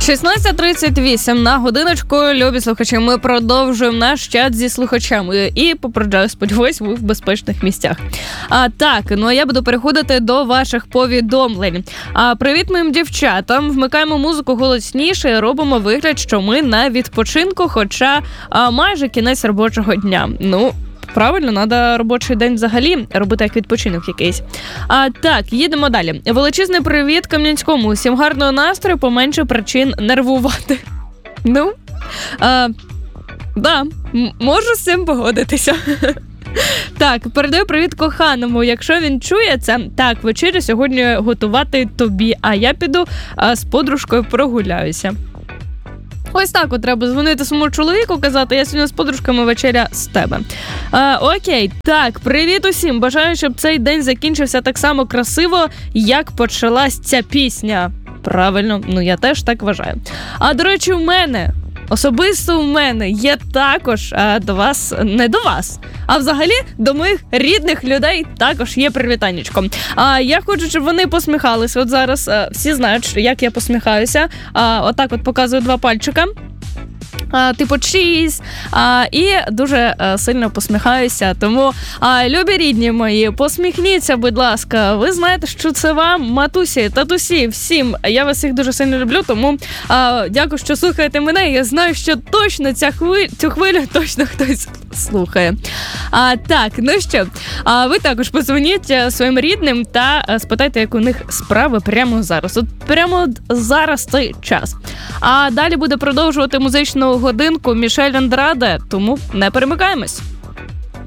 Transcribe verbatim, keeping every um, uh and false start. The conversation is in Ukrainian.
шістнадцята тридцять вісім на годиночку, любі слухачі, ми продовжуємо наш чат зі слухачами і попереджаю, сподіваюсь, ви в безпечних місцях. А так, ну а я буду переходити до ваших повідомлень. А привіт моїм дівчатам, вмикаємо музику голосніше і робимо вигляд, що ми на відпочинку, хоча а, майже кінець робочого дня. Ну, правильно, треба робочий день взагалі робити як відпочинок якийсь. А так, їдемо далі. Величезний привіт Кам'янському. Усім гарного настрою, поменше причин нервувати. Ну, а, да, м- можу з цим погодитися. Так, передаю привіт коханому. Якщо він чує це, так, вечерю сьогодні готувати тобі, а я піду а, з подружкою прогуляюся. Ось так от треба дзвонити своєму чоловіку, казати, я сьогодні з подружками, вечеря з тебе. А, окей, так, привіт усім. Бажаю, щоб цей день закінчився так само красиво, як почалась ця пісня. Правильно, ну я теж так вважаю. А, до речі, в мене, особисто в мене є також а, до вас, не до вас, а взагалі до моїх рідних людей також є привітаннячко. А я хочу, щоб вони посміхалися. От зараз а, всі знають, як я посміхаюся. А, отак от показую два пальчика. А, типу чіз, а, і дуже а, сильно посміхаюся. Тому, а, любі рідні мої, посміхніться, будь ласка. Ви знаєте, що це вам, матусі, татусі, всім. Я вас всіх дуже сильно люблю, тому а, дякую, що слухаєте мене. Я знаю, що точно ця хвиль, цю хвилю точно хтось слухає. А, так, ну що, а, ви також подзвоніть своїм рідним та а, спитайте, як у них справи прямо зараз. От прямо зараз цей час. А далі буде продовжувати музичну годинку Мішель Андраде, тому не перемикаємось.